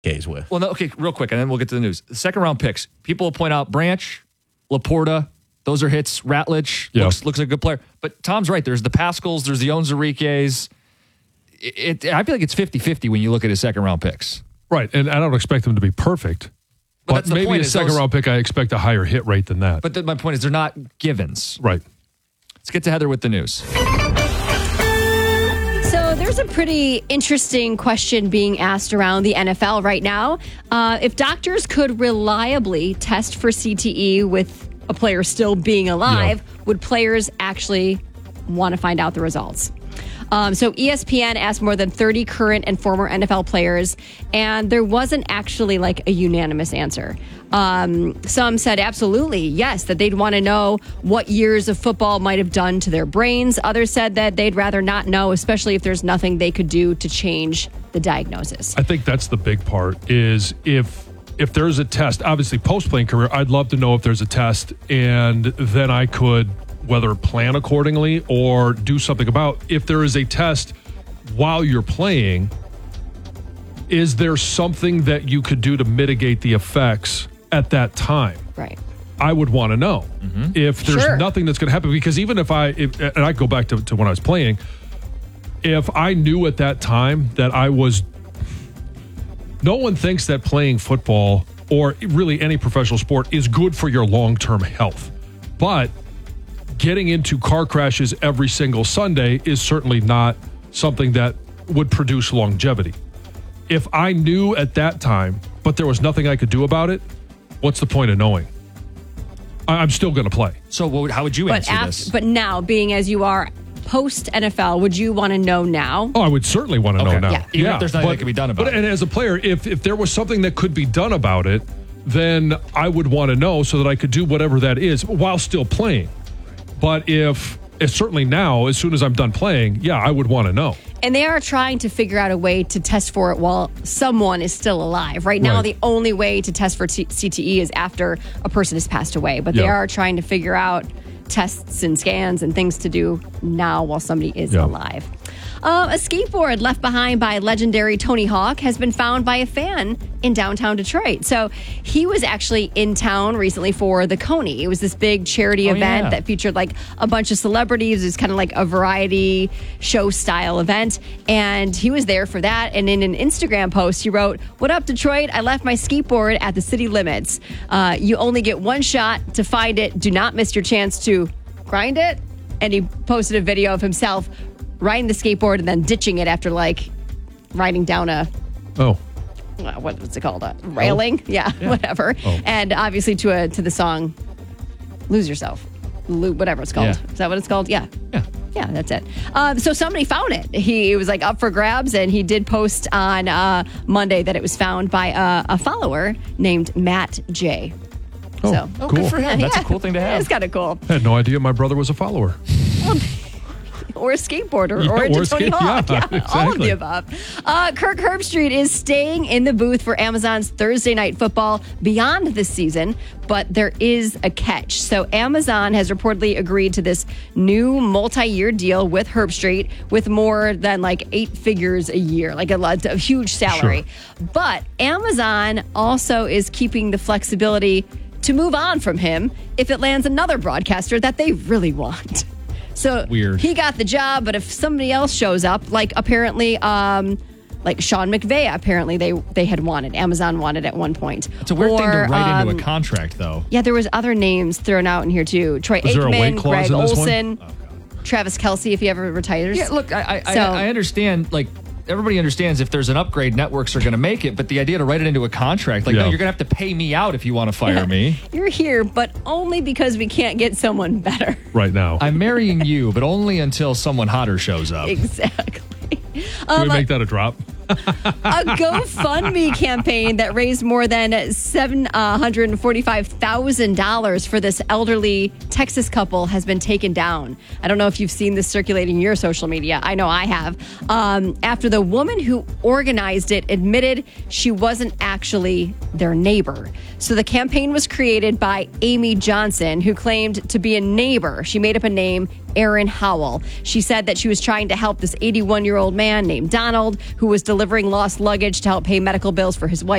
K's with. Well, no, okay, real quick, and then we'll get to the news. The second round picks. People will point out Branch, Laporta. Those are hits. Ratledge looks like a good player. But Tom's right. There's the Pascals. There's the Onzariques. I feel like it's 50-50 when you look at his second round picks. Right, and I don't expect them to be perfect. But maybe a second round pick, I expect a higher hit rate than that. But my point is they're not givens. Right. Let's get to Heather with the news. So there's a pretty interesting question being asked around the NFL right now. If doctors could reliably test for CTE with a player still being alive, would players actually want to find out the results? So ESPN asked more than 30 current and former NFL players, and there wasn't actually like a unanimous answer. Some said absolutely, yes, that they'd want to know what years of football might have done to their brains. Others said that they'd rather not know, especially if there's nothing they could do to change the diagnosis. I think that's the big part is if there's a test, obviously post-playing career, I'd love to know if there's a test, and then I could whether plan accordingly or do something about if there is a test while you're playing, is there something that you could do to mitigate the effects at that time? Right. I would want to know if there's nothing that's going to happen, because even and I go back to when I was playing, if I knew at that time that no one thinks that playing football or really any professional sport is good for your long-term health, but getting into car crashes every single Sunday is certainly not something that would produce longevity. If I knew at that time, but there was nothing I could do about it, what's the point of knowing? I'm still going to play. So how would you answer this? But now, being as you are post-NFL, would you want to know now? Oh, I would certainly want to know now. Yeah. Even if there's nothing that can be done about it. And as a player, if there was something that could be done about it, then I would want to know so that I could do whatever that is while still playing. But if it's certainly now, as soon as I'm done playing, I would want to know. And they are trying to figure out a way to test for it while someone is still alive. Right now, the only way to test for CTE is after a person has passed away. But they are trying to figure out tests and scans and things to do now while somebody is alive. A skateboard left behind by legendary Tony Hawk has been found by a fan in downtown Detroit. So he was actually in town recently for the Coney. It was this big charity event that featured like a bunch of celebrities. It was kind of like a variety show style event. And he was there for that. And in an Instagram post, he wrote, "What up, Detroit? I left my skateboard at the city limits. You only get one shot to find it. Do not miss your chance to grind it." And he posted a video of himself riding the skateboard and then ditching it after like riding down what's it called? A railing? Yeah, whatever. And obviously to the song Lose Yourself. Whatever it's called. Yeah. Is that what it's called? Yeah. Yeah, that's it. So somebody found it. It was like up for grabs, and he did post on Monday that it was found by a follower named Matt J. Oh, cool. Good for him. That's a cool thing to have. It's kind of cool. I had no idea my brother was a follower. Or a skateboarder, or into Tony Hawk. Exactly. All of the above. Kirk Herbstreit is staying in the booth for Amazon's Thursday Night Football beyond this season, but there is a catch. So Amazon has reportedly agreed to this new multi-year deal with Herbstreit with more than like 8 figures a year, like a huge salary. Sure. But Amazon also is keeping the flexibility to move on from him if it lands another broadcaster that they really want. So weird. He got the job, but if somebody else shows up, like apparently, like Sean McVay, apparently they had wanted, Amazon wanted at one point. It's a weird thing to write into a contract, though. Yeah, there was other names thrown out in here too. Troy Aikman, Greg Olson, Travis Kelce, if he ever retires. Yeah, look, I understand, like, everybody understands if there's an upgrade, networks are going to make it, but the idea to write it into a contract, like, no, you're going to have to pay me out if you want to fire me. You're here, but only because we can't get someone better. Right now. I'm marrying you, but only until someone hotter shows up. Exactly. Can we make that a drop? A GoFundMe campaign that raised more than $745,000 for this elderly Texas couple has been taken down. I don't know if you've seen this circulating in your social media. I know I have. After the woman who organized it admitted she wasn't actually their neighbor. So the campaign was created by Amy Johnson, who claimed to be a neighbor. She made up a name, Aaron Howell. She said that she was trying to help this 81-year-old man named Donald, who was delivering lost luggage to help pay medical bills for his wife.